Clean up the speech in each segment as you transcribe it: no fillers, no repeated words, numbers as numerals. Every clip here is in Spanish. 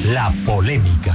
La polémica.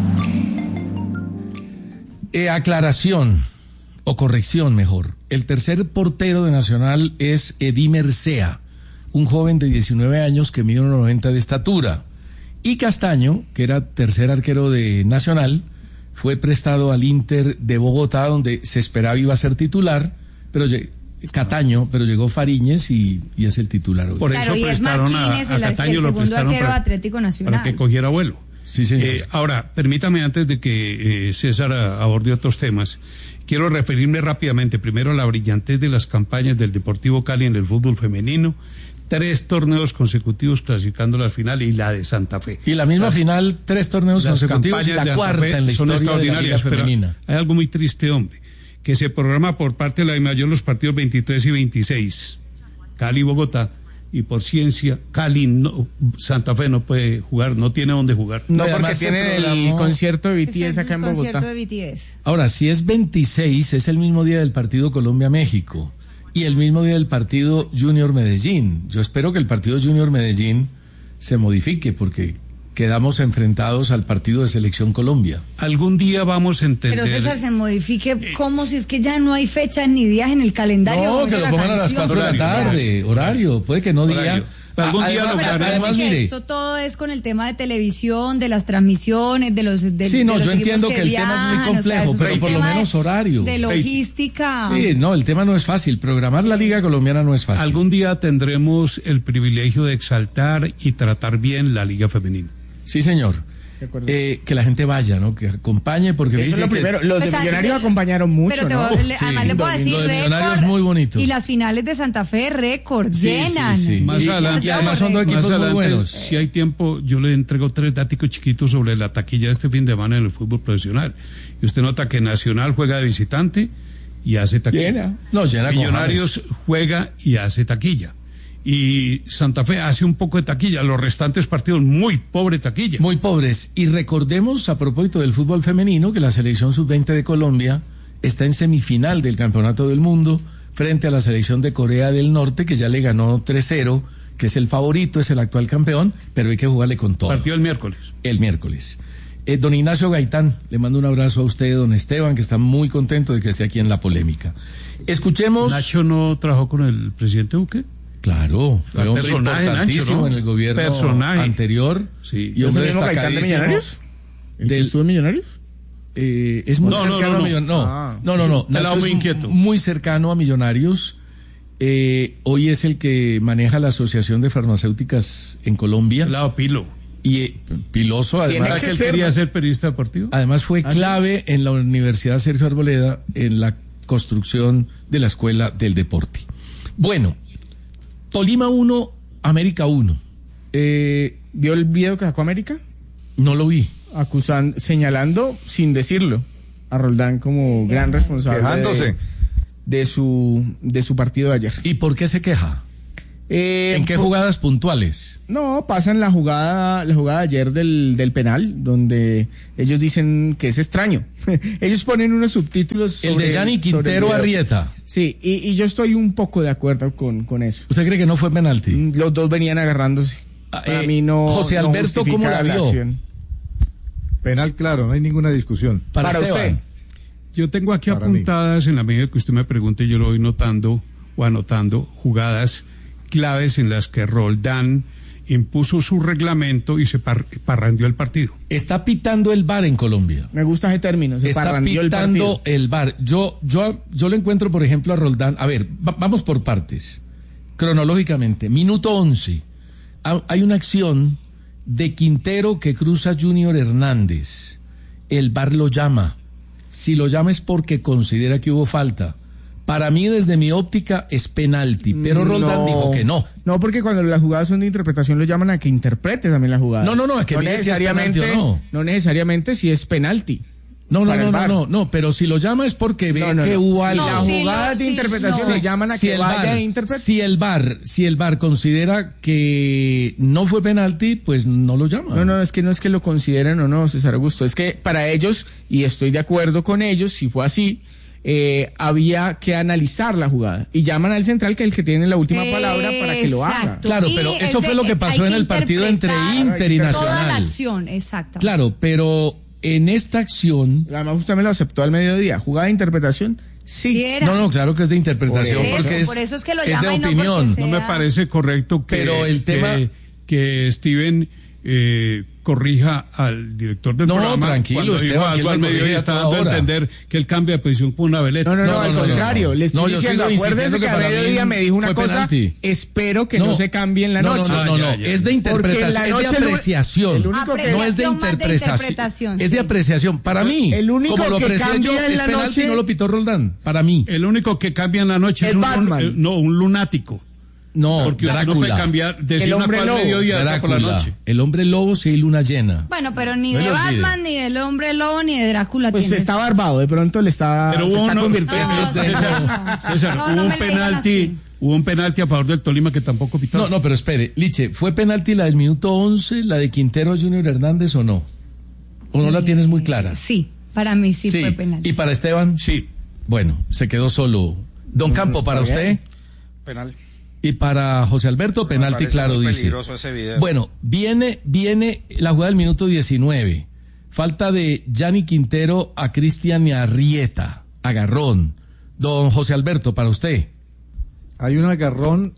Aclaración, o corrección mejor. El tercer portero de Nacional es Edimer Sea, un joven de 19 años que mide 1,90 de estatura. Y Castaño, que era tercer arquero de Nacional, fue prestado al Inter de Bogotá, donde se esperaba iba a ser titular, pero Cataño, pero llegó Fariñez y es el titular hoy. Por eso claro, prestaron a Cataño, lo prestaron para que cogiera vuelo. Sí, señor. Ahora, permítame, antes de que César aborde otros temas, quiero referirme rápidamente primero a la brillantez de las campañas del Deportivo Cali en el fútbol femenino. 3 torneos consecutivos clasificando la final y la de Santa Fe. Y la misma final, 3 torneos consecutivos y la cuarta en la historia de la Liga Femenina. Hay algo muy triste, hombre, que se programa por parte de la DIMAYOR los partidos 23 y 26, Cali-Bogotá, y por ciencia, Santa Fe no puede jugar, no tiene dónde jugar. No, porque tiene el concierto de BTS acá en Bogotá. Ahora, si es 26, es el mismo día del partido Colombia-México. Y el mismo día del partido Junior Medellín. Yo espero que el partido Junior Medellín se modifique porque quedamos enfrentados al partido de Selección Colombia. Algún día vamos a entender. Pero César, se modifique como si es que ya no hay fechas ni días en el calendario. No, que lo pongan a las 4 de la tarde, horario, puede que no diga. Algún día lo haremos. Esto todo es con el tema de televisión, de las transmisiones, de los sí, no, yo entiendo que el tema es muy complejo, pero por lo menos horario. De logística. Sí, no, el tema no es fácil. Programar la Liga Colombiana no es fácil. Algún día tendremos el privilegio de exaltar y tratar bien la Liga Femenina. Sí, señor. Que la gente vaya, ¿no? Que acompañe, porque eso es lo primero. Los de Millonarios acompañaron mucho, pero ¿no? Además le puedo decir, lo de Millonarios es muy bonito. Y las finales de Santa Fe, récord, llenan. Sí. Más adelante, y además son 2 equipos muy buenos. Si hay tiempo, yo le entrego 3 datos chiquitos sobre la taquilla de este fin de semana en el fútbol profesional. Y usted nota que Nacional juega de visitante y hace taquilla. Llena. Millonarios juega y hace taquilla. Y Santa Fe hace un poco de taquilla, los restantes partidos muy pobre taquilla. Muy pobres. Y recordemos, a propósito del fútbol femenino, que la selección sub-20 de Colombia está en semifinal del Campeonato del Mundo frente a la selección de Corea del Norte, que ya le ganó 3-0, que es el favorito, es el actual campeón, pero hay que jugarle con todo. Partido el miércoles. El miércoles. Don Ignacio Gaitán, le mando un abrazo a usted, don Esteban, que está muy contento de que esté aquí en La Polémica. Escuchemos... ¿Nacho no trabajó con el presidente Duque? Claro, fue un personaje importantísimo, Nacho, ¿no? En el gobierno anterior. Sí. ¿Y hombre destacadísimo? ¿De Millonarios? ¿Estuvo en Millonarios? Es muy cercano a Millonarios. No. Nacho muy inquieto. Muy cercano a Millonarios. Hoy es el que maneja la Asociación de Farmacéuticas en Colombia. El lado Pilo. Y Piloso, además. ¿Que él quería ser periodista deportivo? Además fue clave en la Universidad Sergio Arboleda en la construcción de la Escuela del Deporte. Bueno, Tolima 1, América 1. ¿Vio el video que sacó América? No lo vi. Señalando, sin decirlo, a Roldán como gran responsable quejándose de su partido de ayer. ¿Y por qué se queja? ¿En qué jugadas puntuales? No, pasan la jugada de ayer del penal, donde ellos dicen que es extraño. Ellos ponen unos subtítulos sobre... El de Gianni Quintero Arrieta. Sí, y yo estoy un poco de acuerdo con eso. ¿Usted cree que no fue penalti? Los dos venían agarrándose. Para mí no. José Alberto, ¿cómo la vio? Acción. Penal, claro, no hay ninguna discusión. Para usted. Yo tengo aquí apuntadas, en la medida que usted me pregunte, yo lo voy notando o anotando, jugadas claves en las que Roldán impuso su reglamento y se parrandió el partido. Está pitando el VAR en Colombia. Me gusta ese término, se parrandió el partido. Está pitando el VAR. Yo le encuentro, por ejemplo, a Roldán. A ver, vamos por partes. Cronológicamente, minuto 11. Hay una acción de Quintero que cruza Junior Hernández. El VAR lo llama. Si lo llama es porque considera que hubo falta. Para mí, desde mi óptica, es penalti, pero Roldán dijo que no. No, porque cuando las jugadas son de interpretación, lo llaman a que interprete también la jugada. No, es que no necesariamente, no necesariamente si es penalti. No, pero si lo llama es porque ve que hubo algo. Las jugadas de interpretación le llaman a que vaya a interpretar. Si el VAR considera que no fue penalti, pues no lo llama. No es que lo consideren o no, César Augusto. Es que para ellos, y estoy de acuerdo con ellos, si fue así, había que analizar la jugada y llaman al central, que es el que tiene la última palabra, para que lo haga. Exacto. Claro, Y pero es eso fue lo que pasó en el partido entre Inter y toda la Nacional. acción, exacto. Claro, pero en esta acción... Además, usted me lo aceptó al mediodía. ¿Jugada de interpretación? Sí. No, claro que es de interpretación, Por eso es que lo es de llama y no opinión. porque No me parece correcto que, Pero el tema... que Steven corrija al director del programa. Tranquilo, cuando dijo Esteban, algo al mediodía, está dando a entender que él cambia de posición con una veleta. No, al contrario. Le estoy diciendo, acuérdese que a mediodía me dijo una cosa, espero que no se cambie en la noche. No, es de interpretación, es de apreciación. No es de interpretación. Es de apreciación. Para mí, el único como lo que aprecié yo, cambia en es la penalti, noche, no lo pitó Roldán. Para mí. El único que cambia en la noche es un lunático. No, porque usted no puede cambiar, decir una cosa al mediodía y por la noche. El hombre lobo sí hay luna llena. Bueno, pero ni de Batman, ni del hombre lobo, ni de Drácula pues tiene. está barbado, de pronto le está, pero se está convirtiendo. César, hubo un penalti a favor del Tolima que tampoco pitó. No, pero espere, Liche, ¿fue penalti la del minuto 11, la de Quintero Junior Hernández o no? ¿O no la tienes muy clara? Sí, para mí sí fue penalti. ¿Y para Esteban? Sí. Bueno, se quedó solo. Don Campo, ¿para usted? Penal. Y para José Alberto, penalti, claro, dice. Peligroso ese video. Bueno, viene la jugada del minuto 19. Falta de Gianni Quintero a Cristian Arrieta. Agarrón. Don José Alberto, para usted. Hay un agarrón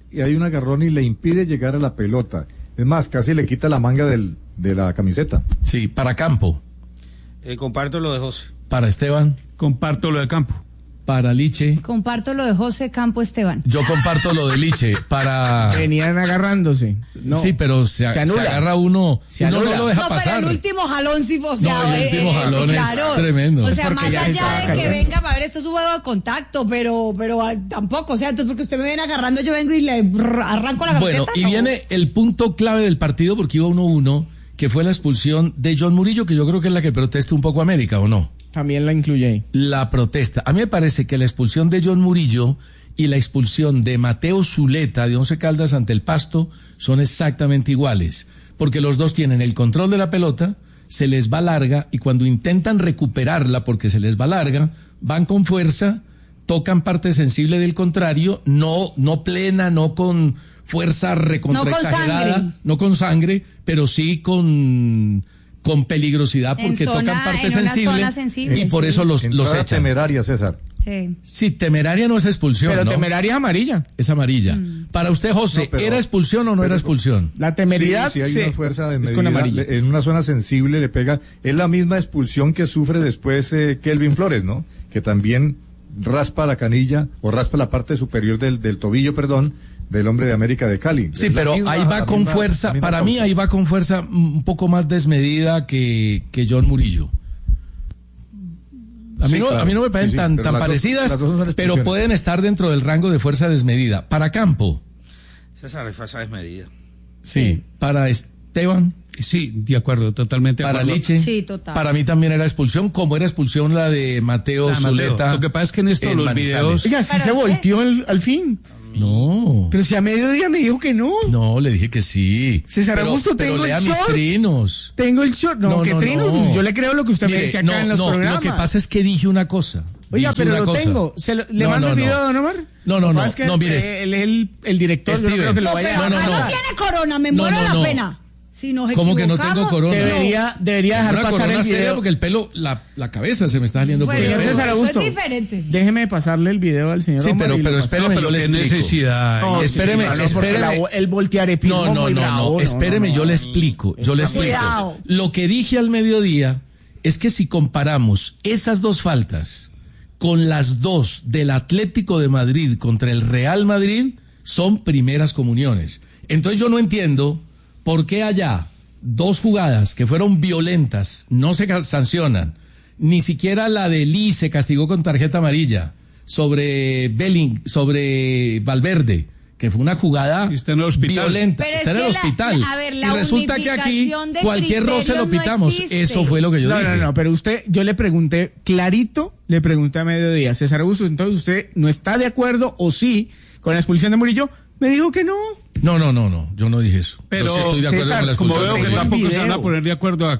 y le impide llegar a la pelota. Es más, casi le quita la manga de la camiseta. Sí, para Campo. Comparto lo de José. Para Esteban. Comparto lo de Campo. Para Liche. Comparto lo de José Campo Esteban. Yo comparto lo de Liche. Para... Venían agarrándose. No, sí, pero se agarra uno. Uno no lo deja pasar. Pero el último jalón sí fue. O sea, el último jalón es tremendo. O sea, más allá de que venga, a ver, esto es un juego de contacto, pero tampoco. O sea, entonces porque usted me viene agarrando, yo vengo y le arranco la camiseta. Bueno, y viene el punto clave del partido, porque iba 1-1, que fue la expulsión de John Murillo, que yo creo que es la que protesta un poco América, ¿o no? También la incluye ahí. La protesta. A mí me parece que la expulsión de John Murillo y la expulsión de Mateo Zuleta de Once Caldas ante el Pasto son exactamente iguales, porque los dos tienen el control de la pelota, se les va larga y cuando intentan recuperarla porque se les va larga, van con fuerza, tocan parte sensible del contrario, no plena, no con fuerza recontraexagerada, no con sangre, pero sí con peligrosidad porque tocan parte sensible y por eso los echan. Temeraria, César. Sí, temeraria no es expulsión, pero ¿no? temeraria es amarilla. Es amarilla. Para usted, José, ¿era expulsión o no era expulsión? La temeridad sí, hay una fuerza de medida, es con amarilla. En una zona sensible le pega. Es la misma expulsión que sufre después Kelvin Flores, ¿no? Que también raspa la canilla o raspa la parte superior del tobillo, del hombre de América de Cali. Sí, pero ahí va con fuerza, para mí ahí va con fuerza un poco más desmedida que John Murillo. A mí no me parecen tan parecidas, pero pueden estar dentro del rango de fuerza desmedida. Para Campo. César, es fuerza desmedida. Sí. Para Esteban. Sí, de acuerdo, totalmente de acuerdo. Para Liche. Sí, total. Para mí también era expulsión, como era expulsión la de Mateo Zuleta. Lo que pasa es que en estos los videos... Oiga, sí se volteó al fin. No. Pero si a mediodía me dijo que no. No, le dije que sí. César Augusto, tengo el short. Mis trinos. Tengo el short. No, ¿qué trinos? No. Yo le creo lo que usted me dice acá en los programas. Lo que pasa es que dije una cosa. Oiga, pero lo tengo. ¿Le mando el video a Don Omar? No, mire. Él es el director, Steven, yo no creo que lo vaya a... No tiene corona, me muero la pena. Si nos ¿Cómo que no tengo corona? Debería dejar pasar el video. Porque el pelo, la cabeza se me está saliendo por el pelo. César Augusto, eso es diferente. Déjeme pasarle el video al señor Omar. Sí, pero espéreme, yo le explico. Necesidad. No, espéreme. El voltearepismo muy bravo. Espéreme, yo le explico. Cuidado. Lo que dije al mediodía es que si comparamos esas dos faltas con las dos del Atlético de Madrid contra el Real Madrid, son primeras comuniones. Entonces yo no entiendo por qué allá dos jugadas que fueron violentas no se sancionan. Ni siquiera la de Lee se castigó con tarjeta amarilla sobre Valverde, que fue una jugada violenta. Pero está en el hospital. Y resulta que aquí cualquier roce lo pitamos. Eso fue lo que yo dije. No, pero yo le pregunté clarito, a mediodía, César Augusto, entonces usted no está de acuerdo o sí con la expulsión de Murillo. Me dijo que no. No, yo no dije eso. Pero estoy de acuerdo César, con la expulsión. Como veo que tampoco se van a poner de acuerdo acá,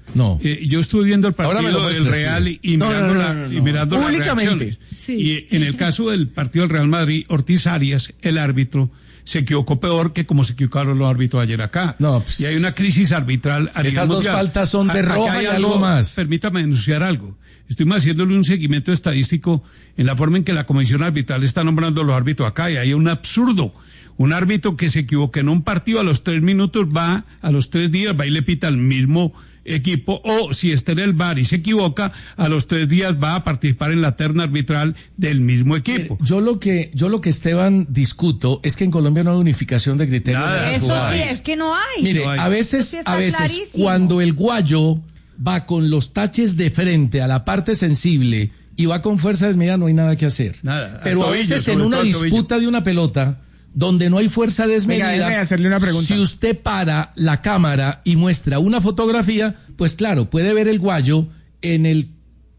No. Yo estuve viendo el Ahora me lo partido del muestras, Real tío. y mirando las Públicamente. reacciones. Sí. Y en el caso del partido del Real Madrid, Ortiz Arias, el árbitro, se equivocó peor que como se equivocaron los árbitros ayer acá. No, pues, y hay una crisis arbitral a nivel esas dos mundial. faltas son de Acá roja hay y algo más. Permítame denunciar algo. Estoy haciéndole un seguimiento estadístico en la forma en que la comisión arbitral está nombrando los árbitros acá, y hay un absurdo. Un árbitro que se equivoque en un partido a los 3 minutos va, a los 3 días va y le pita al mismo equipo, o si está en el VAR y se equivoca, a los 3 días va a participar en la terna arbitral del mismo equipo. Yo lo que Esteban discuto es que en Colombia no hay unificación de criterios. Nada. de esas Eso jugadas. sí, es que no hay. Mire, No hay. a veces, Eso sí está clarísimo. cuando el guayo va con los taches de frente a la parte sensible y va con fuerza desmedida, no hay nada que hacer. Nada. Pero Al a tobillo, veces sobre en una todo al tobillo. disputa de una pelota, donde no hay fuerza desmedida, déjeme hacerle una pregunta. si usted para la cámara y muestra una fotografía, pues claro, puede ver el guayo en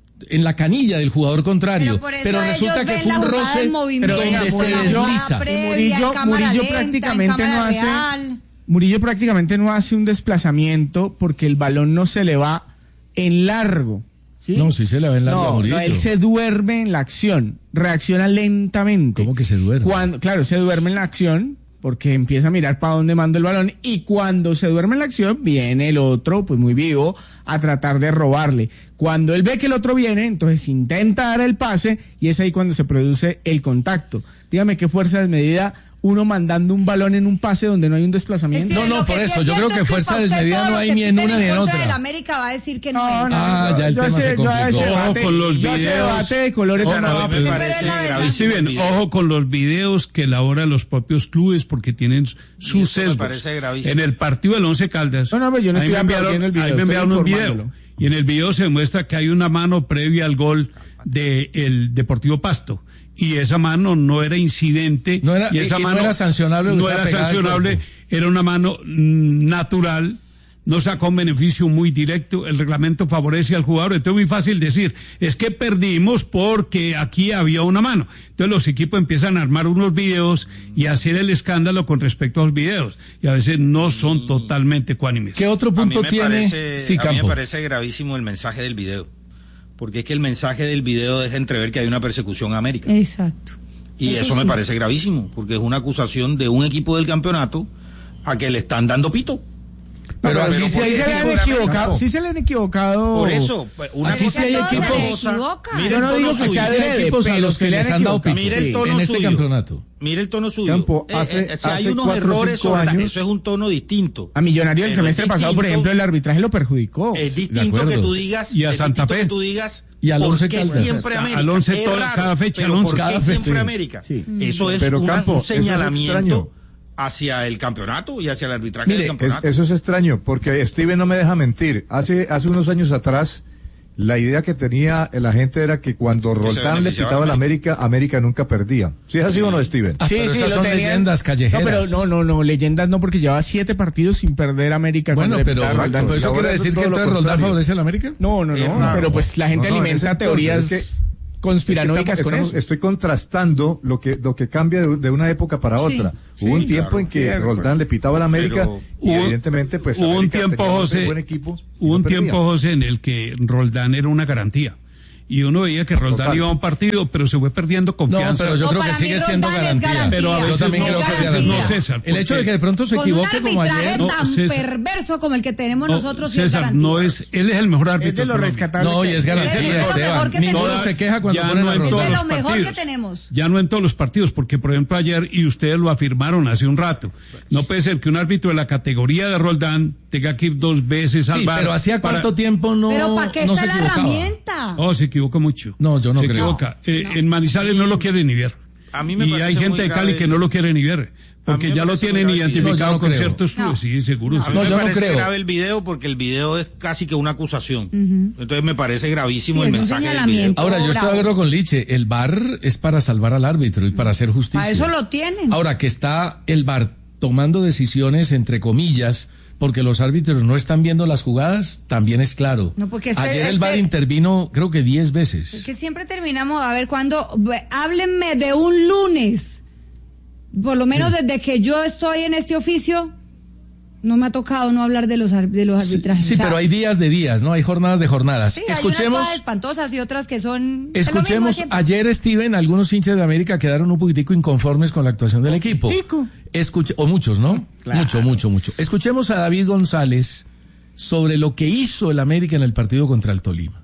la canilla del jugador contrario, Pero por eso resulta ellos que ven fue la un jugada roce en movimiento, donde se la desliza. jugada previa, en cámara Murillo lenta, prácticamente en no cámara hace real. Murillo prácticamente no hace un desplazamiento porque el balón no se le va en largo. ¿sí? No, sí se le ve en largo a No, Murillo. no, él se duerme en la acción, reacciona lentamente. ¿Cómo que se duerme? Claro, se duerme en la acción porque empieza a mirar para dónde manda el balón, y cuando se duerme en la acción viene el otro, pues muy vivo, a tratar de robarle. Cuando él ve que el otro viene, entonces intenta dar el pase, y es ahí cuando se produce el contacto. Dígame qué fuerza desmedida uno mandando un balón en un pase donde no hay un desplazamiento. No, Lo por sí eso, es yo cierto creo que es fuerza para usted desmedida todo no lo hay que ni en piden una ni en contra otra. del América va a decir que no, No, es. no, Ah, ya el yo tema se ese complicó. debate, Ojo con los yo ese videos. debate de colores Ojo, no va a me pasar. parece Pero gravísimo. Sí, bien, el video. ojo con los videos que elaboran los propios clubes porque tienen Y sus eso me sesgos. parece gravísimo. En el partido del Once Caldas, No, pero yo no a mí estoy me enviaron, aplaudiendo el video, a mí me estoy enviaron un video, informándolo. y en el video se muestra que hay una mano previa al gol del Deportivo Pasto, y esa mano no era incidente, No era- y esa y no mano era sancionable, no estaba era pegada al sancionable, cuerpo. era una mano natural. No sacó un beneficio muy directo, el reglamento favorece al jugador, entonces es muy fácil decir, es que perdimos porque aquí había una mano. Entonces los equipos empiezan a armar unos videos y a hacer el escándalo con respecto a los videos, y a veces no son totalmente ecuánimes. ¿Qué otro A mí punto me tiene? parece- Sí, a mí me Campo. parece gravísimo el mensaje del video. Porque es que el mensaje del video deja entrever que hay una persecución a América. Exacto. Y eso me parece gravísimo, porque es una acusación de un equipo del campeonato a que le están dando pito. Pero aquí sí ¿por hay qué Sí se le han por equipos. equivocado, sí se le han equivocado. Por eso, pues, una Aquí cosa sí hay es equipos- una Se cosa. equivocan. Mire Yo el no tono digo que suyo. sea Hay adrede, equipos a pero los se que le les han han dado equivocado. pito Mire el tono en este suyo. campeonato. Mire el tono suyo. Campo, Si hace hay unos 4 o errores 5 sobre años- eso es un tono distinto. A Millonario el Pero semestre es pasado, por distinto- ejemplo, el arbitraje lo perjudicó. Es de distinto que acuerdo. tú digas. Y a es Santa distinto Fe. que tú digas. Y al ¿por Once qué Caldas. siempre América? Al Once Es todo- raro, cada fecha pero al Once. ¿por qué Cada fecha, siempre sí. América? Sí. Eso es Pero, un Campo, eso es señalamiento extraño. hacia el campeonato y hacia el arbitraje Mire, del campeonato. Eso es extraño, porque Steven no me deja mentir. Hace unos años atrás, la idea que tenía la gente era que cuando se Roldán le beneficiaba pitaba a la a América, América nunca perdía. ¿Sí es así o no, Steven? Ah, pero esas son leyendas callejeras. No, pero no, leyendas no, porque llevaba 7 partidos sin perder América. Bueno, cuando le pero, pitaba a Roldán. ¿pero eso Ahora quiere es decir que todo lo entonces Roldán contrario. favorece a la América? No, Es raro. pero pues la gente No, no, alimenta es entonces, teorías es conspiranoicas con eso. Estoy contrastando lo que cambia de una época para Sí. otra. Sí, Hubo un tiempo claro. en que Sí, Roldán le pitaba a la América Pero y hubo- evidentemente pues hubo un América tiempo, tenía José, buen equipo y hubo no un perdía. tiempo, José, en el que Roldán era una garantía. Y uno veía que Roldán Total. iba a un partido, pero se fue perdiendo No, confianza. pero yo No, creo que para mí sigue siendo Roldán es garantía. garantía. Pero a Yo veces también no, creo que es a veces garantía. no, César. El hecho de que de pronto se Con un equivoque como arbitraje ayer. No, tan César. perverso como el que tenemos No, nosotros, sí es César, garantía. no es, él es el mejor árbitro. Es de lo Colombia. rescatable. No, y es garantía, Es de lo mejor Esteban. que Ninguno tenemos. se queja cuando Ya ponen no a en Es todos de Roldán. lo los mejor partidos. que tenemos. Ya no en todos los partidos, porque por ejemplo ayer, y ustedes lo afirmaron hace un rato, no puede ser que un árbitro de la categoría de Roldán tenga que ir 2 veces al Sí, VAR pero ¿hacía para- cuánto tiempo no Pero ¿para qué no está se la equivocaba? herramienta? Oh, se equivoca mucho. No, yo no se creo. equivoca. En Manizales no lo quieren ni ver. A mí me y parece hay gente muy de Cali grave. que no lo quiere ni ver, porque A mí me ya lo parece tienen muy grave. identificado No, yo no con creo. ciertos clubes. No. Sí, seguro. A sí. mí No, me yo no parece creo. grave el video porque el video es casi que una acusación. Entonces me parece gravísimo Sí, el es un mensaje del video. señalamiento. Ahora, yo estoy de Bravo. acuerdo con Liche. El VAR es para salvar al árbitro y para hacer justicia. Para eso lo tienen. Ahora que está el VAR tomando decisiones, entre comillas, porque los árbitros no están viendo las jugadas, también es claro. No, porque Ayer el VAR intervino, creo que 10 Es veces. que siempre terminamos, a ver, háblenme de un lunes, por lo menos desde que yo estoy en este oficio, no me ha tocado no hablar de los arbitrajes. Sí, o sea, pero hay días de días, ¿no? Hay jornadas de jornadas. Sí, escuchemos, hay unas cosas espantosas y otras que son... Escuchemos, ayer, Steven, algunos hinchas de América quedaron un poquitico inconformes con la actuación del equipo. O muchos, ¿no? Claro. Mucho. Escuchemos a David González sobre lo que hizo el América en el partido contra el Tolima.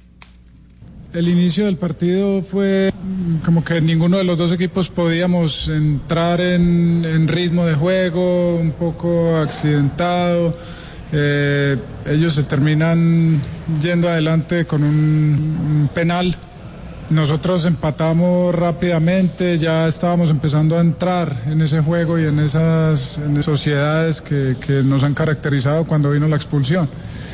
El inicio del partido fue como que ninguno de los dos equipos podíamos entrar en ritmo de juego, un poco accidentado. Ellos se terminan yendo adelante con un penal. Nosotros empatamos rápidamente, ya estábamos empezando a entrar en ese juego y en esas sociedades que nos han caracterizado cuando vino la expulsión.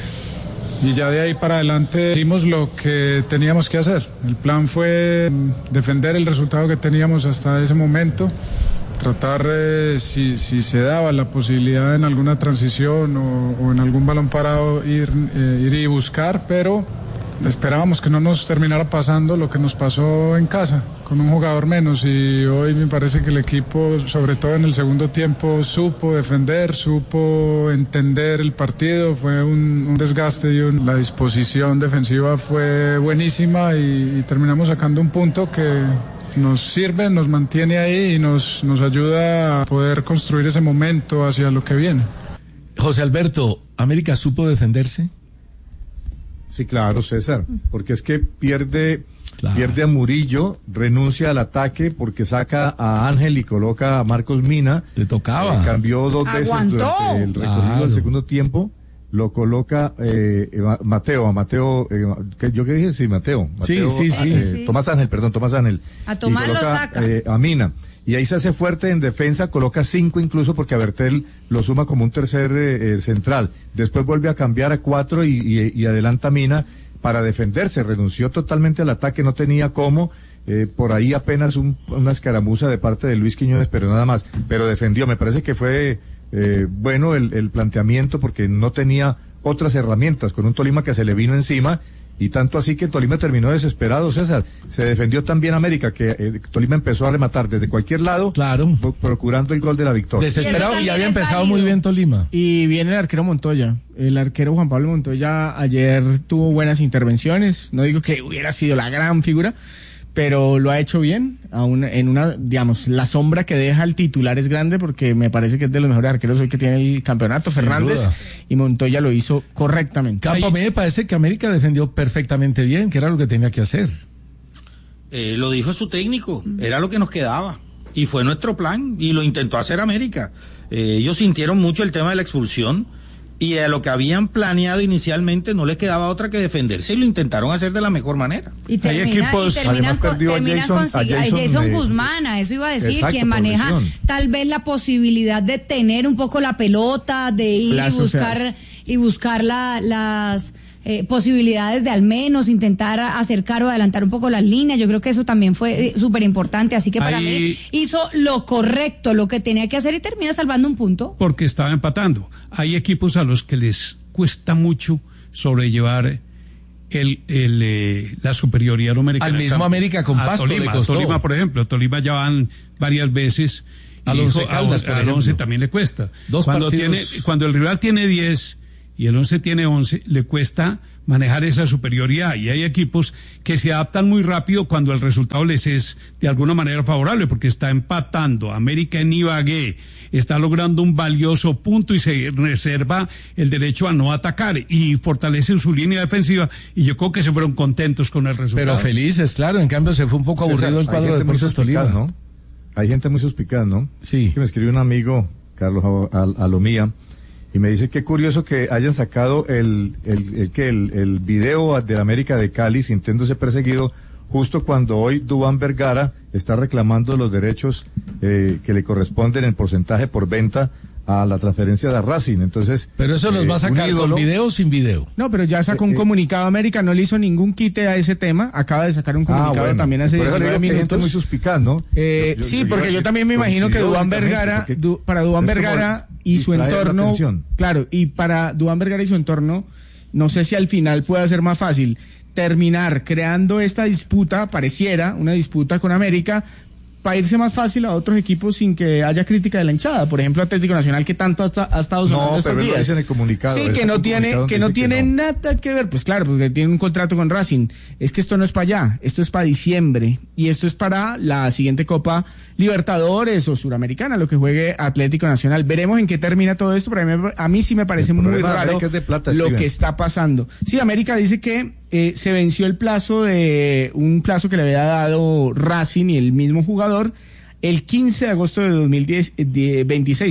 Y ya de ahí para adelante hicimos lo que teníamos que hacer. El plan fue defender el resultado que teníamos hasta ese momento, tratar si se daba la posibilidad en alguna transición o en algún balón parado ir y buscar, pero esperábamos que no nos terminara pasando lo que nos pasó en casa, con un jugador menos, y hoy me parece que el equipo, sobre todo en el segundo tiempo, supo defender, supo entender el partido, fue un desgaste y la disposición defensiva fue buenísima y terminamos sacando un punto que nos sirve, nos mantiene ahí y nos ayuda a poder construir ese momento hacia lo que viene. José Alberto, ¿América supo defenderse? Sí, claro, César, porque es que pierde a Murillo, renuncia al ataque porque saca a Ángel y coloca a Marcos Mina. Le tocaba. Cambió 2 veces durante el recorrido del segundo tiempo. Lo coloca Mateo, ¿yo qué dije? Sí, Mateo. Sí. Tomás Ángel. A Tomás coloca, lo saca. A Mina. Y ahí se hace fuerte en defensa, coloca 5 incluso porque a Bertel lo suma como un tercer central. Después vuelve a cambiar a 4 y adelanta a Mina para defenderse. Renunció totalmente al ataque, no tenía cómo. Por ahí apenas una escaramuza de parte de Luis Quiñones, pero nada más. Pero defendió, me parece que fue bueno el planteamiento porque no tenía otras herramientas con un Tolima que se le vino encima. Y tanto así que Tolima terminó desesperado, César. Se defendió también América, que Tolima empezó a rematar desde cualquier lado, claro, procurando el gol de la victoria. Desesperado y había empezado muy bien Tolima. Y viene el arquero Montoya. El arquero Juan Pablo Montoya ayer tuvo buenas intervenciones. No digo que hubiera sido la gran figura, pero lo ha hecho bien, en una, digamos, la sombra que deja el titular es grande porque me parece que es de los mejores arqueros hoy que tiene el campeonato, sin Fernández duda. Y Montoya lo hizo correctamente. Campo, a mí me parece que América defendió perfectamente bien, que era lo que tenía que hacer. Lo dijo su técnico, era lo que nos quedaba y fue nuestro plan y lo intentó hacer América. Ellos sintieron mucho el tema de la expulsión y a lo que habían planeado inicialmente no les quedaba otra que defenderse y lo intentaron hacer de la mejor manera. Y terminan con Jason Guzmán, a eso iba a decir, exacto, quien maneja tal vez la posibilidad de tener un poco la pelota, de ir y buscar las posibilidades de al menos intentar acercar o adelantar un poco las líneas. Yo creo que eso también fue súper importante, así que para mí hizo lo correcto, lo que tenía que hacer y termina salvando un punto. Porque estaba empatando. Hay equipos a los que les cuesta mucho sobrellevar la superioridad numérica. Al mismo América con Pasto le costó. Tolima, por ejemplo, Tolima ya van varias veces. Al Once Caldas, por ejemplo. Al Once también le cuesta. Cuando el rival tiene 10 y el 11 tiene 11, le cuesta manejar esa superioridad. Y hay equipos que se adaptan muy rápido cuando el resultado les es de alguna manera favorable, porque está empatando. América en Ibagué está logrando un valioso punto y se reserva el derecho a no atacar y fortalece su línea defensiva. Y yo creo que se fueron contentos con el resultado. Pero felices, claro. En cambio, se fue un poco aburrido el cuadro de Deportes Tolima, ¿no? Hay gente muy suspicaz, ¿no? Sí. Que me escribió un amigo, Carlos Alomía, y me dice qué curioso que hayan sacado el video de América de Cali sintiéndose perseguido justo cuando hoy Duván Vergara está reclamando los derechos que le corresponden en porcentaje por venta a la transferencia de Racing. Entonces, pero eso los va a sacar con video o sin video. No, pero ya sacó un comunicado. América no le hizo ningún quite a ese tema. Acaba de sacar un comunicado también hace 19 minutos. Gente muy suspicaz, ¿no? Porque yo también me imagino que Duván Vergara, para Duván Vergara y su entorno, claro, y para Duván Vergara y su entorno, no sé si al final puede ser más fácil terminar creando esta disputa, pareciera una disputa con América, para irse más fácil a otros equipos sin que haya crítica de la hinchada. Por ejemplo, Atlético Nacional, que tanto ha estado sonando estos días. No, pero dice en el comunicado. Sí, que no tiene nada que ver. Pues claro, porque tiene un contrato con Racing. Es que esto no es para allá, esto es para diciembre. Y esto es para la siguiente Copa Libertadores o Suramericana, lo que juegue Atlético Nacional. Veremos en qué termina todo esto, pero a mí sí me parece muy raro lo que está pasando. Sí, América dice que se venció el plazo un plazo que le había dado Racing y el mismo jugador el 15 de agosto de 2026,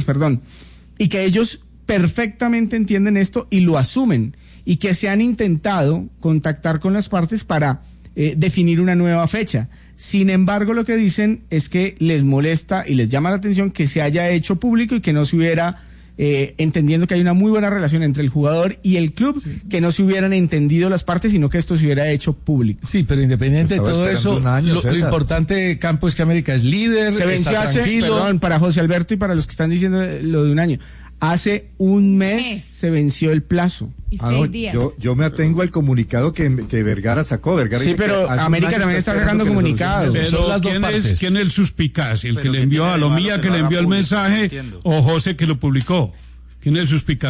y que ellos perfectamente entienden esto y lo asumen, y que se han intentado contactar con las partes para definir una nueva fecha. Sin embargo, lo que dicen es que les molesta y les llama la atención que se haya hecho público y que no se hubiera, entendiendo que hay una muy buena relación entre el jugador y el club, sí, que no se hubieran entendido las partes, sino que esto se hubiera hecho público. Sí, pero independiente de todo eso, lo importante, Campo, es que América es líder, se venció para José Alberto y para los que están diciendo lo de un año. Hace un mes se venció el plazo. Y 6 días. Yo me atengo al comunicado que Vergara sacó. Vergara sí, pero América también está sacando comunicados. Pero ¿quién es el suspicaz? ¿El que le envió a Lomía, que le envió el mensaje, o José, que lo publicó? ¿Quién es el suspicaz?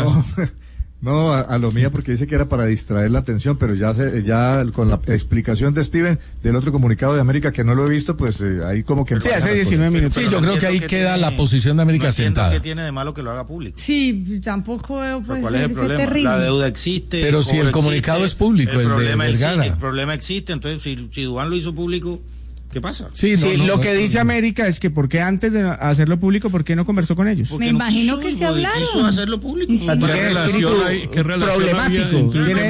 No, a Lomía, porque dice que era para distraer la atención, pero ya con la explicación de Steven del otro comunicado de América, que no lo he visto, pues ahí como que... Sí, hace 19 minutos. Sí, yo creo que ahí queda la posición de América sentada. ¿Qué tiene de malo que lo haga público? Sí, tampoco veo, pues, ¿cuál es el problema? Terrible. La deuda existe. Pero si el comunicado es público, el de Vergara. El problema existe, entonces si Duván lo hizo público, ¿qué pasa? Sí, lo que dice América es que porque antes de hacerlo público, ¿por qué no conversó con ellos? Me imagino que se hablaron. Quiso hacerlo público. Sí. ¿Qué relación problemático? Tiene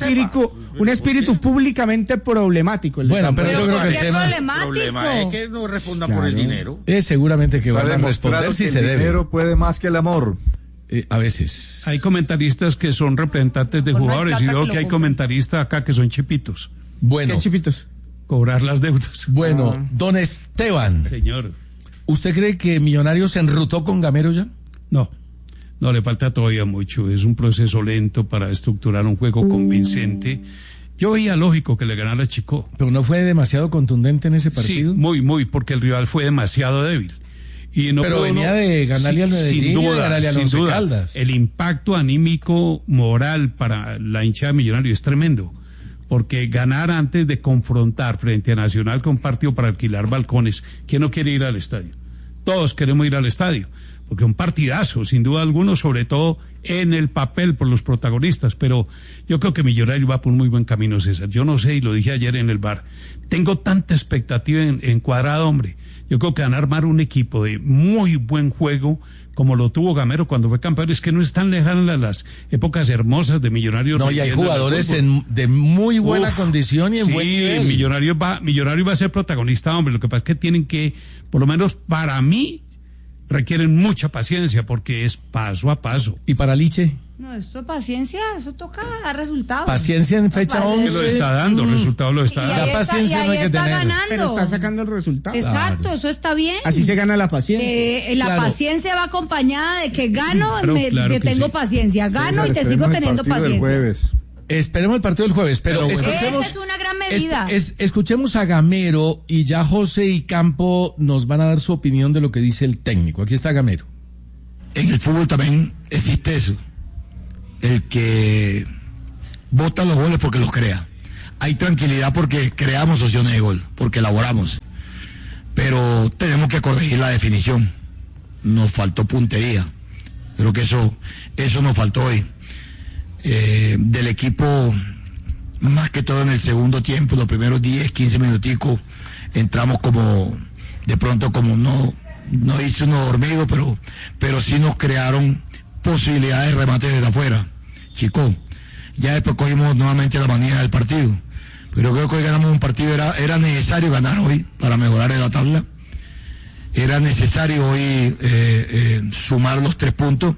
un espíritu públicamente problemático. Bueno, pero yo creo que el problema es que no respondan por el dinero. Es seguramente que van a responder si se debe. El dinero puede más que el amor. A veces. Hay comentaristas que son representantes de jugadores, y veo que hay comentaristas acá que son chipitos. Bueno. ¿Qué chipitos? Cobrar las deudas. Bueno, don Esteban. Señor. ¿Usted cree que Millonarios se enrutó con Gamero ya? No, le falta todavía mucho. Es un proceso lento para estructurar un juego convincente. Yo veía lógico que le ganara Chico. ¿Pero no fue demasiado contundente en ese partido? Sí, muy, porque el rival fue demasiado débil. Y no pero venía de ganarle al Medellín, sin duda, ganarle al Once Caldas. El impacto anímico moral para la hinchada de Millonarios es tremendo. Porque ganar antes de confrontar frente a Nacional con partido para alquilar balcones, ¿quién no quiere ir al estadio? Todos queremos ir al estadio, porque un partidazo, sin duda alguna, sobre todo en el papel por los protagonistas, pero yo creo que Millonarios va por un muy buen camino, César. Yo no sé, y lo dije ayer en el bar, tengo tanta expectativa en Cuadrado, hombre. Yo creo que van a armar un equipo de muy buen juego, como lo tuvo Gamero cuando fue campeón. Es que no están lejanas las épocas hermosas de Millonarios. No, y hay jugadores de muy buena condición y en buen nivel. Millonarios va a ser protagonista, hombre. Lo que pasa es que tienen que, por lo menos para mí, requieren mucha paciencia, porque es paso a paso. ¿Y para Liche? No, esto es paciencia, eso toca dar resultados. Paciencia en fecha 11. Lo está dando, resultados lo está dando. La paciencia no hay que tener. Ganando. Pero está sacando el resultado. Exacto, claro. Eso está bien. Así se gana la paciencia. La paciencia va acompañada de que gano, que tengo paciencia. Gano y te sigo teniendo paciencia. Esperemos el partido del jueves, pero escuchemos. Esa es una gran medida. Escuchemos a Gamero y ya José y Campo nos van a dar su opinión de lo que dice el técnico. Aquí está Gamero. En el fútbol también existe eso. El que bota los goles porque los crea. Hay tranquilidad porque creamos opciones de gol, porque elaboramos. Pero tenemos que corregir la definición. Nos faltó puntería. Creo que eso nos faltó hoy. Del equipo, más que todo en el segundo tiempo, los primeros 10, 15 minuticos, entramos como, de pronto como no hizo unos dormidos, pero sí nos crearon posibilidades de remate desde afuera. Chico, ya después cogimos nuevamente la manía del partido, pero creo que hoy ganamos un partido, era necesario ganar hoy para mejorar en la tabla, era necesario hoy sumar los 3 puntos,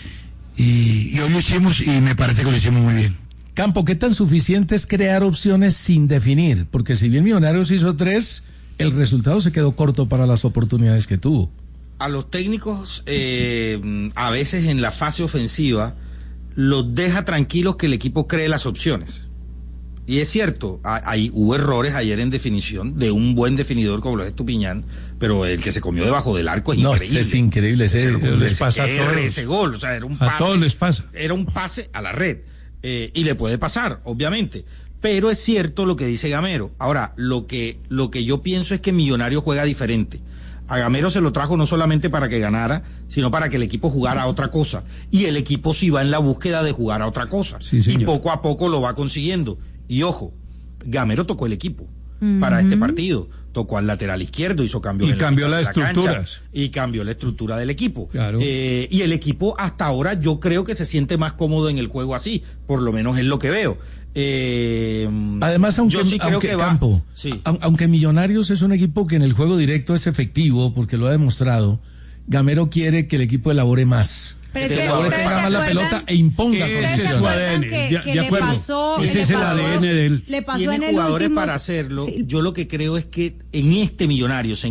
y hoy lo hicimos y me parece que lo hicimos muy bien. Campo, ¿qué tan suficiente es crear opciones sin definir? Porque si bien Millonarios hizo 3, el resultado se quedó corto para las oportunidades que tuvo. A los técnicos, a veces en la fase ofensiva, los deja tranquilos que el equipo cree las opciones. Y es cierto, hubo errores ayer en definición de un buen definidor como lo es Estupiñán, pero el que se comió debajo del arco es increíble. Es increíble. Les pasa a todos. Ese gol, o sea, era un pase. A todos les pasa. Era un pase a la red. Y le puede pasar, obviamente. Pero es cierto lo que dice Gamero. Ahora, lo que yo pienso es que Millonarios juega diferente. A Gamero se lo trajo no solamente para que ganara, sino para que el equipo jugara a otra cosa. Y el equipo sí va en la búsqueda de jugar a otra cosa. Sí, y poco a poco lo va consiguiendo. Y ojo, Gamero tocó el equipo para este partido. Tocó al lateral izquierdo, hizo cambios y cambió las estructuras. Cancha, y cambió la estructura del equipo. Claro. Y el equipo hasta ahora yo creo que se siente más cómodo en el juego así, por lo menos es lo que veo. Además, aunque Millonarios es un equipo que en el juego directo es efectivo, porque lo ha demostrado, Gamero quiere que el equipo elabore más. Pero es que tenga más la pelota e imponga ese es su ADN. De acuerdo. Ese es el ADN de él. Le pasó tiene en el jugadores último... para hacerlo. Sí. Yo lo que creo es que en este Millonarios,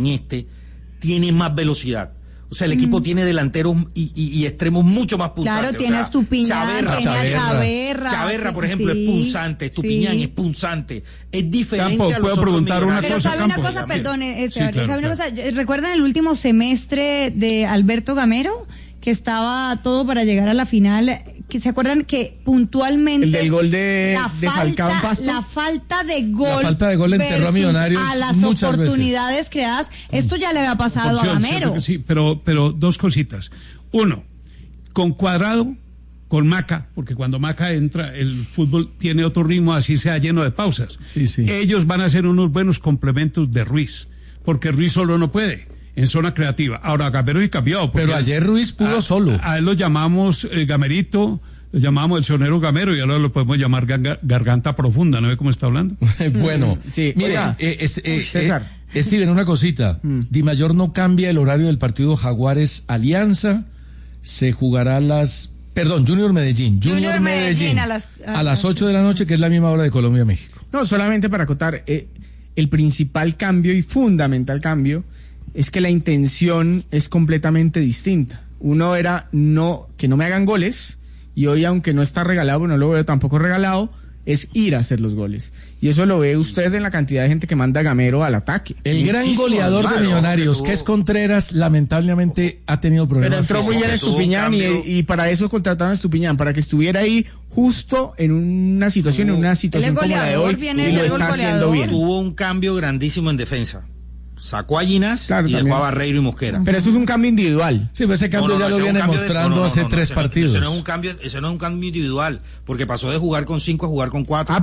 tiene más velocidad. O sea, el equipo tiene delanteros y extremos mucho más punzantes. Claro, tiene a Estupiñán, Chaverra, por ejemplo, es punzante. Estupiñán es punzante. Es diferente Campo, a los ¿puedo otros preguntar una Pero cosa, sabe una Campo? cosa, perdone, claro, ¿sabe una cosa? ¿Recuerdan el último semestre de Alberto Gamero? Que estaba todo para llegar a la final, que se acuerdan que puntualmente el del gol de Falcao en Pasto, la falta de gol enterró a Millonarios a las oportunidades creadas, esto ya le había pasado a Gamero. Sí, pero dos cositas. Uno, con Cuadrado, con Maca, porque cuando Maca entra, el fútbol tiene otro ritmo, así sea lleno de pausas. Sí. Ellos van a ser unos buenos complementos de Ruiz, porque Ruiz solo no puede. En zona creativa. Ahora, Gamero y cambió. Pero ayer Ruiz pudo solo. A él lo llamamos Gamerito, lo llamamos el sonero Gamero y ahora lo podemos llamar garganta profunda, ¿no ve cómo está hablando? Bueno, sí. Mira, César. Steven, una cosita. Di Mayor no cambia el horario del partido Jaguares Alianza. Se jugará Junior Medellín. Junior Medellín a las 8 de la noche, que es la misma hora de Colombia-México. No, solamente para acotar, el principal cambio y fundamental cambio es que la intención es completamente distinta. Uno era que no me hagan goles, y hoy, aunque no está regalado, no lo veo tampoco regalado, es ir a hacer los goles. Y eso lo ve usted en la cantidad de gente que manda Gamero al ataque. El gran goleador de Millonarios, que es Contreras, lamentablemente ha tenido problemas. Pero entró muy bien Estupiñán y para eso contrataron a Estupiñán, para que estuviera ahí justo en una situación como la de hoy, y lo está haciendo bien. Tuvo un cambio grandísimo en defensa. Sacó a Ginás y dejó a Barreiro y Mosquera. Pero eso es un cambio individual. Sí, pero ese cambio ya lo viene mostrando hace 3 partidos. Ese no es un cambio individual, porque pasó de jugar con 5 a jugar con 4.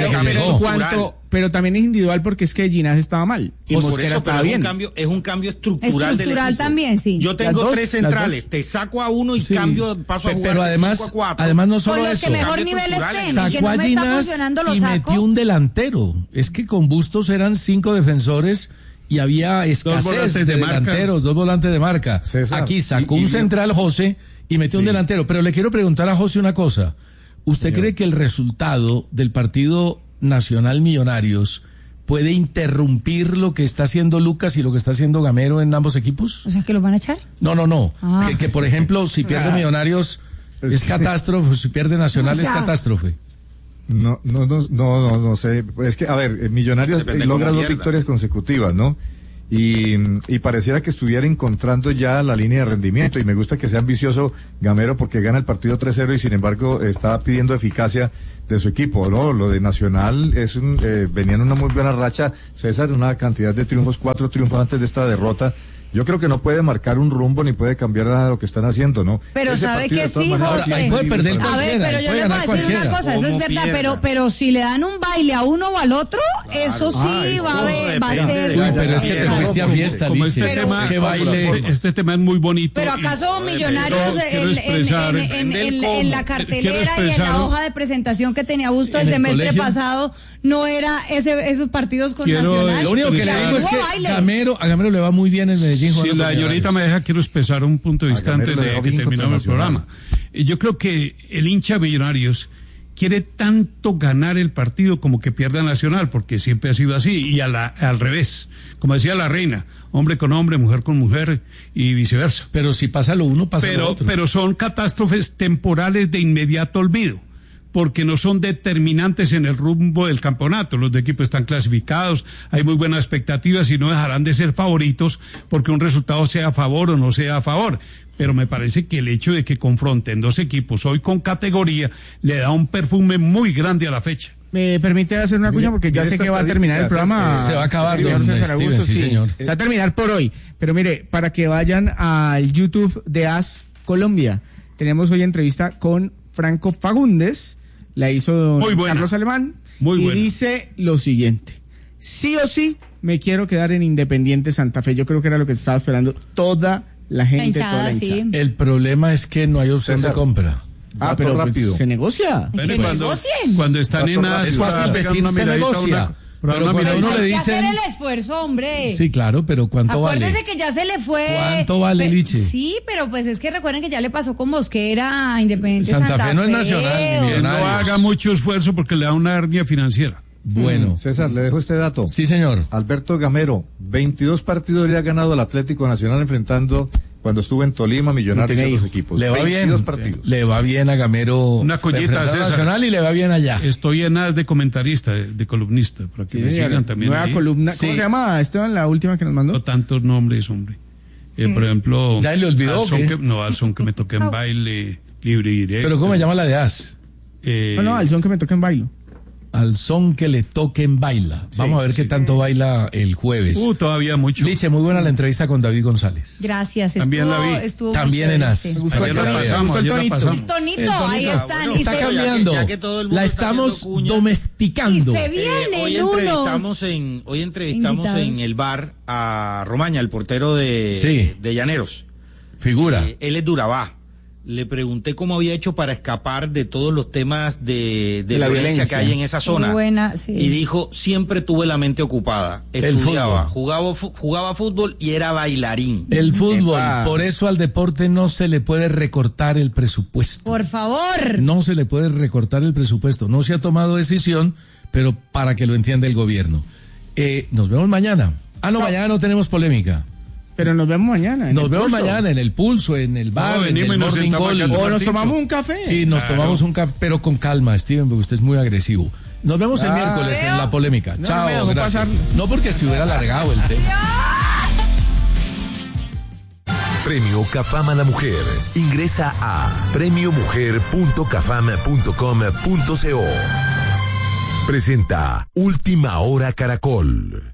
Pero también es individual porque es que Ginás estaba mal y Mosquera estaba bien. Es un cambio estructural del equipo. También, sí. Yo tengo 3 centrales, te saco a uno y paso a jugar pero además, 5 a 4. Además no solo eso. Que mejor nivel estén, sacó a Ginás y metió un delantero. Es que con Bustos eran 5 defensores y había escasez de delanteros, 2 volantes de marca. César, aquí sacó un central, José, y metió un delantero. Pero le quiero preguntar a José una cosa. ¿Usted cree que el resultado del partido Nacional Millonarios puede interrumpir lo que está haciendo Lucas y lo que está haciendo Gamero en ambos equipos? O sea, ¿que los van a echar? No. Que por ejemplo, si pierde Millonarios es catástrofe, si pierde Nacional es catástrofe. No sé. Es que, a ver, Millonarios logra 2 victorias consecutivas, ¿no? Y pareciera que estuviera encontrando ya la línea de rendimiento. Y me gusta que sea ambicioso Gamero porque gana el partido 3-0 y sin embargo está pidiendo eficacia de su equipo, ¿no? Lo de Nacional venían una muy buena racha, César, una cantidad de triunfos, 4 triunfos antes de esta derrota. Yo creo que no puede marcar un rumbo ni puede cambiar nada de lo que están haciendo, ¿no? Pero ese sabe que sí, José. Puede perder cualquiera. A ver, pero yo le voy a decir una cosa, eso es verdad, pero si le dan un baile a uno o al otro, eso sí va a ser. Uy, pero es que te fuiste a fiesta, como qué baile. Este tema es muy bonito. Pero acaso Millonarios en la cartelera y en la hoja de presentación que tenía Busto el semestre pasado no era esos partidos con Nacional. Lo único que le digo es que a Gamero le va muy bien en Medellín. Si la señorita me deja, quiero expresar un punto de vista antes de que terminemos el programa. Yo creo que el hincha de Millonarios quiere tanto ganar el partido como que pierda Nacional, porque siempre ha sido así, y al revés. Como decía la reina, hombre con hombre, mujer con mujer, y viceversa. Pero si pasa lo uno, pasa lo otro. Pero son catástrofes temporales de inmediato olvido. porque no son determinantes en el rumbo del campeonato. Los de equipos están clasificados, hay muy buenas expectativas y no dejarán de ser favoritos porque un resultado sea a favor o no sea a favor. Pero me parece que el hecho de que confronten dos equipos hoy con categoría le da un perfume muy grande a la fecha. ¿Me permite hacer una cuña? Porque ya sé que va a terminar el programa. Se va a acabar, señor César Augusto, sí, señor. Se va a terminar por hoy. Pero mire, para que vayan al YouTube de AS Colombia, tenemos hoy entrevista con Franco Fagundes, la hizo don Carlos Alemán, y dice lo siguiente: sí o sí me quiero quedar en Independiente Santa Fe. Yo creo que era lo que estaba esperando toda la gente, toda la hinchada. Sí. El problema es que no hay opción de compra. Pero rápido. Pues, se negocia. Cuando están en es fácil decir se negocia. Pero cuando uno le dice hacer el esfuerzo, hombre. Sí, claro, pero ¿cuánto vale? Acuérdese que ya se le fue. ¿Cuánto vale, Liche? Sí, pero pues es que recuerden que ya le pasó con Mosquera a Independiente Santa Fe no es nacional. No haga mucho esfuerzo porque le da una hernia financiera. Bueno. César, le dejo este dato. Sí, señor. Alberto Gamero, 22 partidos le ha ganado al Atlético Nacional enfrentando cuando estuvo en Tolima, Millonarios y otros equipos. Le va 22 bien. partidos. Le va bien a Gamero. Una collita, César. Nacional y le va bien allá. Estoy en as de comentarista, de columnista, para que me sigan también. Nueva ahí. columna. ¿Cómo se llama, Esteban, la última que nos mandó? No tantos nombres, hombre. Por ejemplo, ¿Ya le olvidó? al son que me toque en baile, libre y directo. ¿Pero cómo se llama la de AS? No, al son que me toque en bailo. Al son que le toque en baila. Vamos a ver qué tanto baila el jueves. Todavía mucho. Liche, muy buena la entrevista con David González. Gracias. También la vi. Estuvo También en AS. Me gustó el tonito. El tonito, ahí están. Está cambiando. Ya que todo el mundo la está estamos haciendo cuña. domesticando. Y se vienen hoy entrevistamos en el bar a Romaña, el portero de Llaneros. Figura. Él es Durabá. Le pregunté cómo había hecho para escapar de todos los temas de la violencia que hay en esa zona. Buena, sí. Y dijo, siempre tuve la mente ocupada. Estudiaba, jugaba fútbol y era bailarín. El fútbol, por eso al deporte no se le puede recortar el presupuesto. Por favor. No se le puede recortar el presupuesto. No se ha tomado decisión, pero para que lo entienda el gobierno. Nos vemos mañana. Mañana no tenemos polémica. Pero nos vemos mañana. Nos vemos mañana en el Pulso, en el bar, en el Morning Call. O nos tomamos un café. Y nos tomamos un café, pero con calma, Steven, porque usted es muy agresivo. Nos vemos el miércoles en la polémica. Chao, gracias. No porque se hubiera alargado el tema. Premio Cafam a la Mujer. Ingresa a premiomujer.cafam.com.co. Presenta Última Hora Caracol.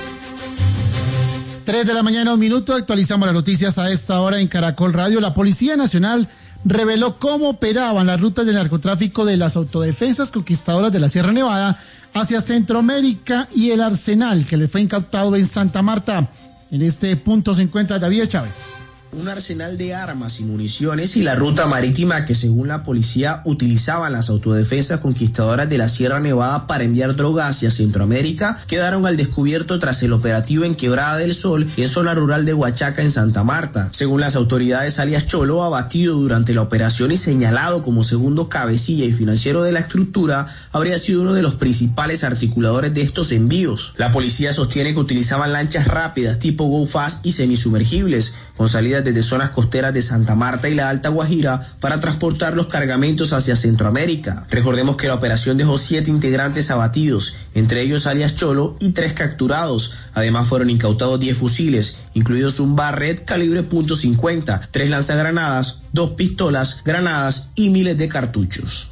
3 de la mañana, 1 minuto, actualizamos las noticias a esta hora en Caracol Radio. La Policía Nacional reveló cómo operaban las rutas de narcotráfico de las autodefensas conquistadoras de la Sierra Nevada hacia Centroamérica y el arsenal que le fue incautado en Santa Marta. En este punto se encuentra David Chávez. Un arsenal de armas y municiones y la ruta marítima que según la policía utilizaban las autodefensas conquistadoras de la Sierra Nevada para enviar droga hacia Centroamérica quedaron al descubierto tras el operativo en Quebrada del Sol, en zona rural de Huachaca en Santa Marta. Según las autoridades, alias Cholo, abatido durante la operación y señalado como segundo cabecilla y financiero de la estructura, habría sido uno de los principales articuladores de estos envíos. La policía sostiene que utilizaban lanchas rápidas tipo Go Fast y semisumergibles, con salidas desde zonas costeras de Santa Marta y la Alta Guajira para transportar los cargamentos hacia Centroamérica. Recordemos que la operación dejó 7 integrantes abatidos, entre ellos alias Cholo, y 3 capturados. Además fueron incautados 10 fusiles, incluidos un Barrett calibre .50, 3 lanzagranadas, 2 pistolas, granadas y miles de cartuchos.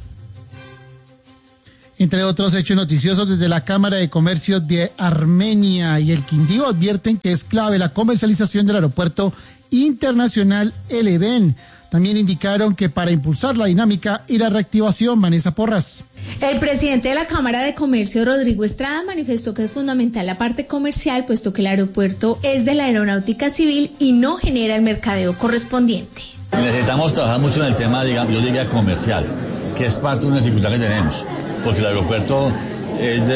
Entre otros hechos noticiosos, desde la Cámara de Comercio de Armenia y el Quindío advierten que es clave la comercialización del aeropuerto internacional El Edén. También indicaron que para impulsar la dinámica y la reactivación, Vanessa Porras. El presidente de la Cámara de Comercio, Rodrigo Estrada, manifestó que es fundamental la parte comercial, puesto que el aeropuerto es de la aeronáutica civil y no genera el mercadeo correspondiente. Necesitamos trabajar mucho en el tema, digamos, yo diría comercial, que es parte de una dificultad que tenemos, porque el aeropuerto es